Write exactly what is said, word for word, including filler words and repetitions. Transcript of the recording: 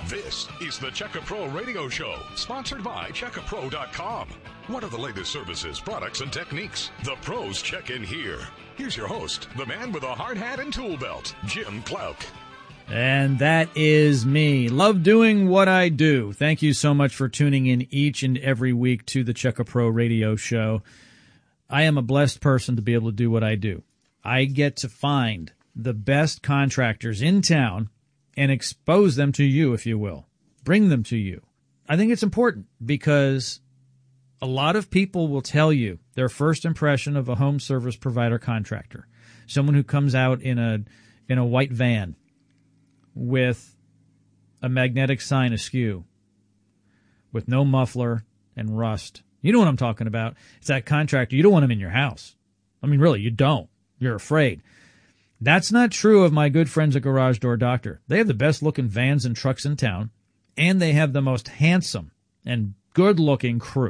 This is the Checka Pro Radio Show, sponsored by Checka Pro dot com. What are the latest services, products, and techniques? The pros check in here. Here's your host, the man with a hard hat and tool belt, Jim Clouk. And that is me. Love doing what I do. Thank you so much for tuning in each and every week to the Checka Pro Radio Show. I am a blessed person to be able to do what I do. I get to find the best contractors in town and expose them to you, if you will. Bring them to you. I think it's important because a lot of people will tell you their first impression of a home service provider contractor, someone who comes out in a in a white van with a magnetic sign askew, with no muffler and rust. You know what I'm talking about. It's that contractor. You don't want him in your house. I mean, really, you don't. You're afraid. That's not true of my good friends at Garage Door Doctor. They have the best-looking vans and trucks in town, and they have the most handsome and good-looking crew.